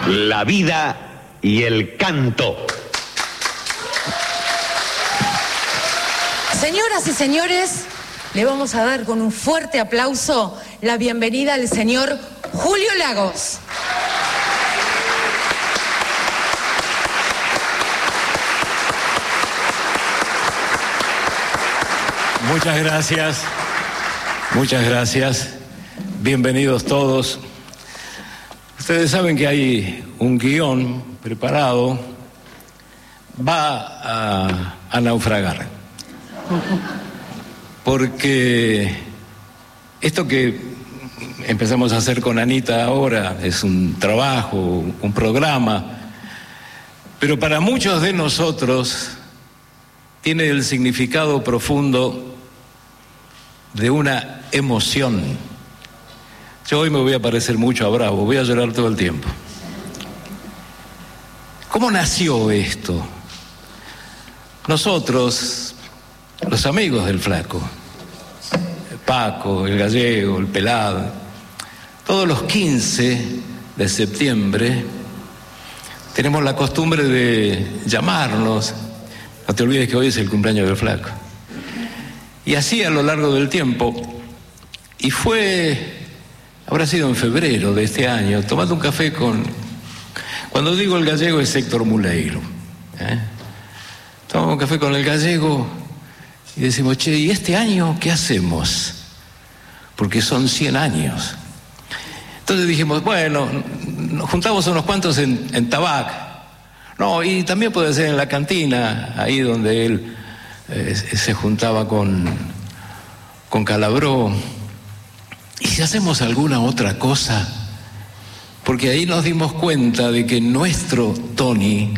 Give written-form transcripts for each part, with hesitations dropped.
la vida y el canto. Señoras y señores, le vamos a dar con un fuerte aplauso la bienvenida al señor Julio Lagos. Muchas gracias, muchas gracias. Bienvenidos todos. Ustedes saben que hay un guión preparado, va a naufragar. Porque esto que empezamos a hacer con Anita ahora es un trabajo, un programa, pero para muchos de nosotros tiene el significado profundo de una emoción. Yo hoy me voy a parecer mucho a Bravo, voy a llorar todo el tiempo. ¿Cómo nació esto? Nosotros, los amigos del Flaco, el Paco, el Gallego, el Pelado, todos los 15 de septiembre tenemos la costumbre de llamarnos. No te olvides que hoy es el cumpleaños del Flaco. Y así a lo largo del tiempo, y habrá sido en febrero de este año, tomando un café cuando digo el Gallego es Héctor Muleiro, tomamos un café con el Gallego y decimos, che, ¿y este año qué hacemos? Porque son 100 años. Entonces dijimos, bueno, nos juntamos unos cuantos en Tabac. No, y también puede ser en la cantina, ahí donde él se juntaba con Calabró. ¿Y si hacemos alguna otra cosa? Porque ahí nos dimos cuenta de que nuestro Tony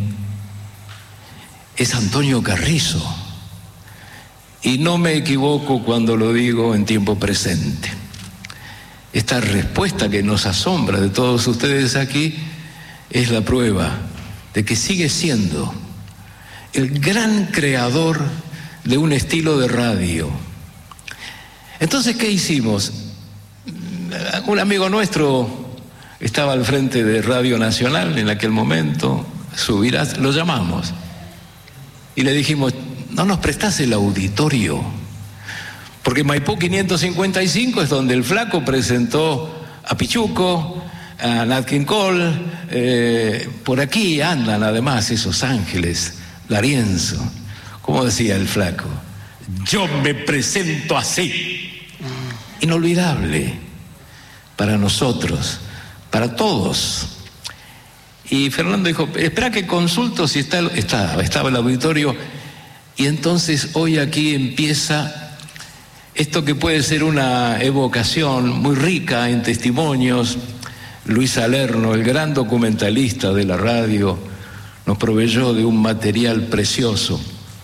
es Antonio Carrizo. Y no me equivoco cuando lo digo en tiempo presente. Esta respuesta que nos asombra de todos ustedes aquí es la prueba de que sigue siendo el gran creador de un estilo de radio. Entonces, ¿qué hicimos? Un amigo nuestro estaba al frente de Radio Nacional en aquel momento, Subirás, lo llamamos y le dijimos, ¿no nos prestás el auditorio? Porque Maipú 555 es donde el Flaco presentó a Pichuco, a Nat King Cole, por aquí andan además esos ángeles, Larienzo. ¿Cómo decía el Flaco? Yo me presento así. Inolvidable para nosotros, para todos. Y Fernando dijo, espera que consulto si estaba el auditorio. Y entonces hoy aquí empieza esto que puede ser una evocación muy rica en testimonios. Luis Salerno, el gran documentalista de la radio, nos proveyó de un material precioso.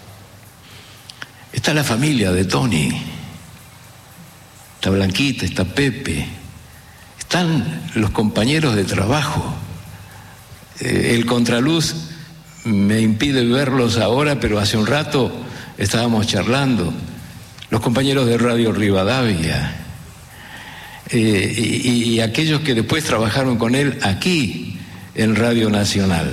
Está la familia de Tony, está Blanquita, está Pepe, están los compañeros de trabajo. El contraluz me impide verlos ahora, pero hace un rato estábamos charlando. Los compañeros de Radio Rivadavia, y aquellos que después trabajaron con él aquí en Radio Nacional.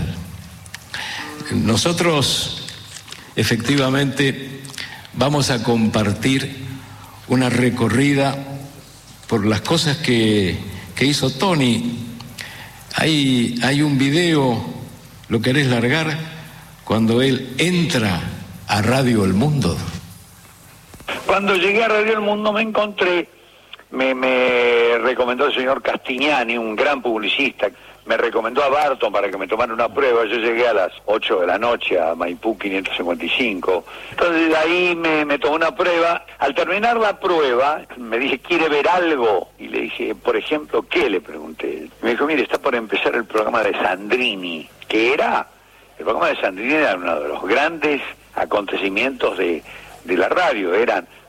Nosotros efectivamente vamos a compartir una recorrida por las cosas que hizo Tony. Hay un video, ¿lo querés largar? Cuando él entra a Radio El Mundo. Cuando llegué a Radio El Mundo me encontré, me recomendó el señor Castignani, un gran publicista, me recomendó a Barton para que me tomara una prueba. Yo llegué a las 8 de la noche a Maipú 555. Entonces de ahí me tomó una prueba. Al terminar la prueba me dije, ¿quiere ver algo? Y le dije, por ejemplo, ¿qué? Le pregunté. Y me dijo, mire, está por empezar el programa de Sandrini. ¿Qué era? El programa de Sandrini era uno de los grandes acontecimientos de la radio. Eran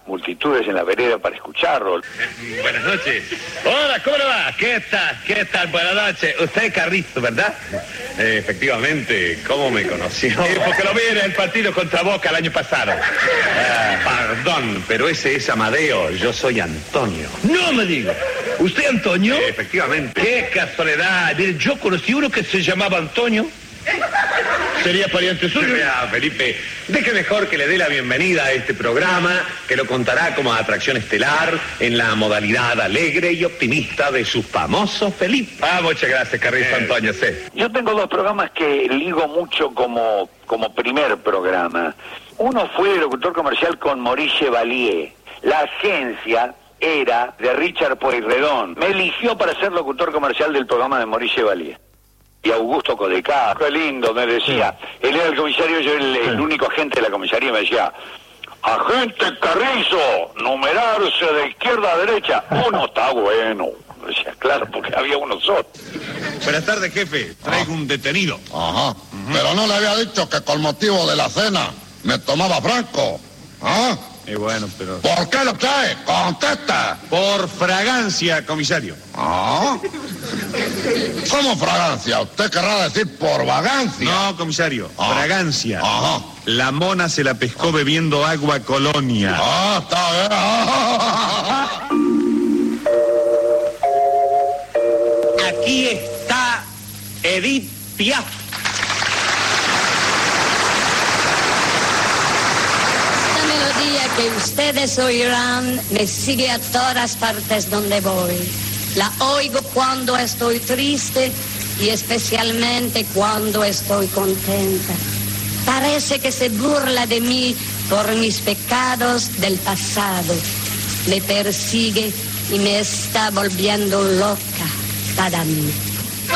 multitudes en la vereda para escucharlo. Buenas noches. Hola, ¿cómo le va? ¿Qué tal? ¿Qué tal? Buenas noches. Usted es Carrizo, ¿verdad? Efectivamente. ¿Cómo me conoció? Porque lo vi en el partido contra Boca el año pasado. Perdón, pero ese es Amadeo. Yo soy Antonio. No me diga. ¿Usted Antonio? Efectivamente. Qué casualidad. Mire, yo conocí uno que se llamaba Antonio. ¿Sería pariente suyo? Vea, Felipe, de que mejor que le dé la bienvenida a este programa, que lo contará como atracción estelar en la modalidad alegre y optimista de su famoso Felipe. Muchas gracias, Carrizo Antonio, sí. Yo tengo dos programas que ligo mucho como primer programa. Uno fue locutor comercial con Maurice Chevalier. La agencia era de Richard Pueyrredón. Me eligió para ser locutor comercial del programa de Maurice Chevalier. Y Augusto Codecá, qué lindo, me decía. Él era el comisario, yo el único agente de la comisaría, y me decía: agente Carrizo, numerarse de izquierda a derecha. Uno está bueno. Decía, claro, porque había uno solo. Buenas tardes, jefe. Traigo un detenido. Ajá. Pero no le había dicho que con motivo de la cena me tomaba franco. ¿Ah? Y bueno, pero... ¿Por qué lo trae? ¡Contesta! Por fragancia, comisario. ¿Ah? ¿Cómo fragancia? Usted querrá decir por vagancia. No, comisario, fragancia. Ajá. La mona se la pescó bebiendo agua Colonia. Está bien. Aquí está Edith Piaf. Esta melodía que ustedes oirán me sigue a todas partes donde voy. La oigo cuando estoy triste y especialmente cuando estoy contenta. Parece que se burla de mí por mis pecados del pasado. Me persigue y me está volviendo loca cada noche.